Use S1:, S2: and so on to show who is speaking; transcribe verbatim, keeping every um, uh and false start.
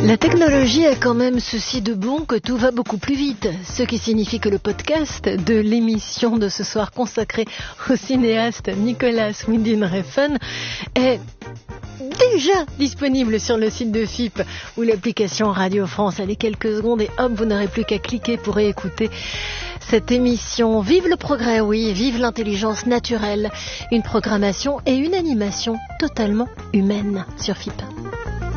S1: La technologie a quand même ceci de bon que tout va beaucoup plus vite, ce qui signifie que le podcast de l'émission de ce soir consacrée au cinéaste Nicolas Winding Refn est déjà disponible sur le site de F I P ou l'application Radio France. Allez, quelques secondes et hop, vous n'aurez plus qu'à cliquer pour écouter cette émission. Vive le progrès, oui, vive l'intelligence naturelle, une programmation et une animation totalement humaine sur F I P.